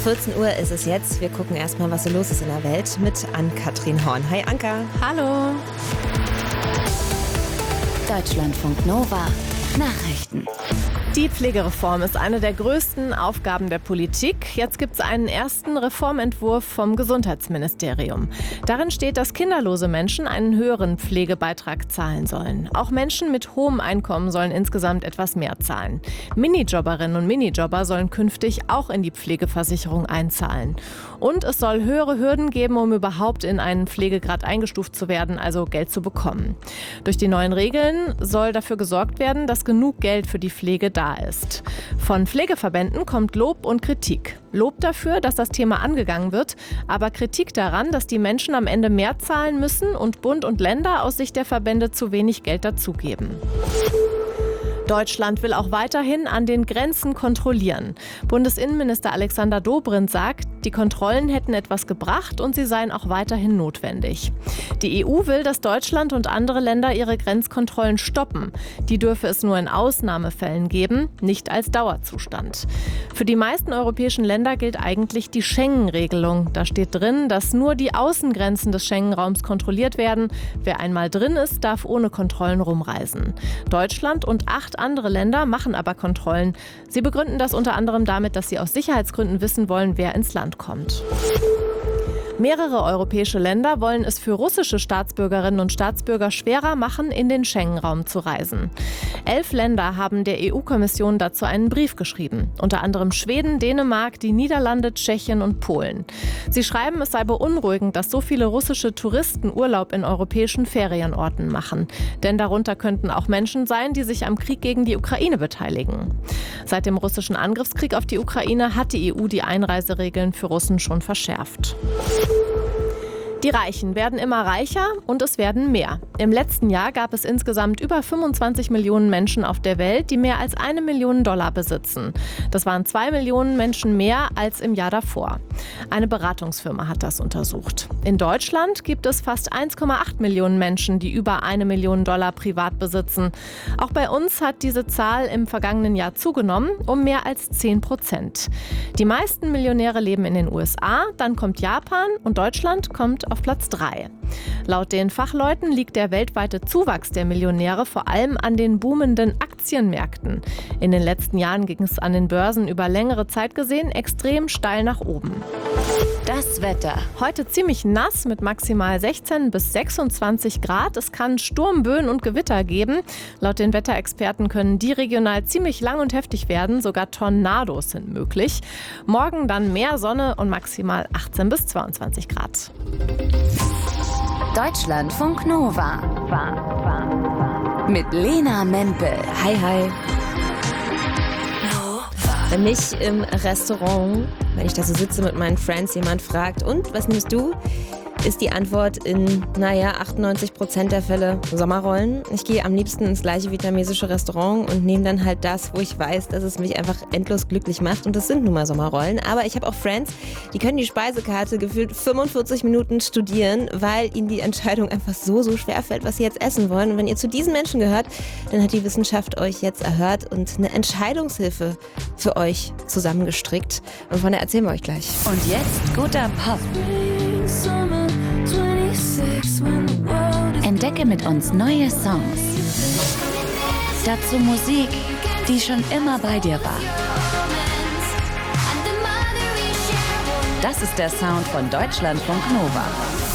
14 Uhr ist es jetzt. Wir gucken erstmal, was so los ist in der Welt mit Ann-Kathrin Horn. Hi Anka. Hallo. Deutschlandfunk Nova. Nachrichten. Die Pflegereform ist eine der größten Aufgaben der Politik. Jetzt gibt es einen ersten Reformentwurf vom Gesundheitsministerium. Darin steht, dass kinderlose Menschen einen höheren Pflegebeitrag zahlen sollen. Auch Menschen mit hohem Einkommen sollen insgesamt etwas mehr zahlen. Minijobberinnen und Minijobber sollen künftig auch in die Pflegeversicherung einzahlen. Und es soll höhere Hürden geben, um überhaupt in einen Pflegegrad eingestuft zu werden, also Geld zu bekommen. Durch die neuen Regeln soll dafür gesorgt werden, dass genug Geld für die Pflege da ist. Von Pflegeverbänden kommt Lob und Kritik. Lob dafür, dass das Thema angegangen wird, aber Kritik daran, dass die Menschen am Ende mehr zahlen müssen und Bund und Länder aus Sicht der Verbände zu wenig Geld dazugeben. Deutschland will auch weiterhin an den Grenzen kontrollieren. Bundesinnenminister Alexander Dobrindt sagt, die Kontrollen hätten etwas gebracht und sie seien auch weiterhin notwendig. Die EU will, dass Deutschland und andere Länder ihre Grenzkontrollen stoppen. Die dürfe es nur in Ausnahmefällen geben, nicht als Dauerzustand. Für die meisten europäischen Länder gilt eigentlich die Schengen-Regelung. Da steht drin, dass nur die Außengrenzen des Schengen-Raums kontrolliert werden. Wer einmal drin ist, darf ohne Kontrollen rumreisen. Deutschland und 8 andere Länder machen aber Kontrollen. Sie begründen das unter anderem damit, dass sie aus Sicherheitsgründen wissen wollen, wer ins Land kommt. Mehrere europäische Länder wollen es für russische Staatsbürgerinnen und Staatsbürger schwerer machen, in den Schengen-Raum zu reisen. 11 Länder haben der EU-Kommission dazu einen Brief geschrieben. Unter anderem Schweden, Dänemark, die Niederlande, Tschechien und Polen. Sie schreiben, es sei beunruhigend, dass so viele russische Touristen Urlaub in europäischen Ferienorten machen. Denn darunter könnten auch Menschen sein, die sich am Krieg gegen die Ukraine beteiligen. Seit dem russischen Angriffskrieg auf die Ukraine hat die EU die Einreiseregeln für Russen schon verschärft. Die Reichen werden immer reicher und es werden mehr. Im letzten Jahr gab es insgesamt über 25 Millionen Menschen auf der Welt, die mehr als $1 Million besitzen. Das waren 2 Millionen Menschen mehr als im Jahr davor. Eine Beratungsfirma hat das untersucht. In Deutschland gibt es fast 1,8 Millionen Menschen, die über $1 Million privat besitzen. Auch bei uns hat diese Zahl im vergangenen Jahr zugenommen, um mehr als 10%. Die meisten Millionäre leben in den USA, dann kommt Japan und Deutschland kommt auf Platz 3. Laut den Fachleuten liegt der weltweite Zuwachs der Millionäre vor allem an den boomenden Aktienmärkten. In den letzten Jahren ging es an den Börsen über längere Zeit gesehen extrem steil nach oben. Das Wetter. Heute ziemlich nass mit maximal 16 bis 26 Grad. Es kann Sturmböen und Gewitter geben. Laut den Wetterexperten können die regional ziemlich lang und heftig werden. Sogar Tornados sind möglich. Morgen dann mehr Sonne und maximal 18 bis 22 Grad. Deutschlandfunk Nova. Mit Lena Mempel. Hi, hi. Wenn mich im Restaurant, wenn ich da so sitze mit meinen Friends, jemand fragt, und was nimmst du? Ist die Antwort in, 98% der Fälle Sommerrollen. Ich gehe am liebsten ins gleiche vietnamesische Restaurant und nehme dann halt das, wo ich weiß, dass es mich einfach endlos glücklich macht. Und das sind nun mal Sommerrollen. Aber ich habe auch Friends, die können die Speisekarte gefühlt 45 Minuten studieren, weil ihnen die Entscheidung einfach so schwer fällt, was sie jetzt essen wollen. Und wenn ihr zu diesen Menschen gehört, dann hat die Wissenschaft euch jetzt erhört und eine Entscheidungshilfe für euch zusammengestrickt. Und von der erzählen wir euch gleich. Und jetzt guter Pop. Entdecke mit uns neue Songs. Dazu Musik, die schon immer bei dir war. Das ist der Sound von Deutschlandfunk Nova.